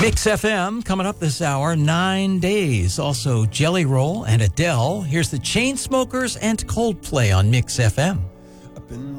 Mix FM coming up this hour, 9 Days. Also Jelly Roll and Adele. Here's the Chainsmokers and Coldplay on Mix FM.